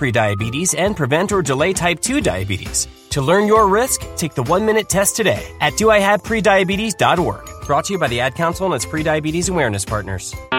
prediabetes and prevent or delay type 2 diabetes. To learn your risk, take the 1-minute test today at doihaveprediabetes.org. Brought to you by the Ad Council and its prediabetes awareness partners.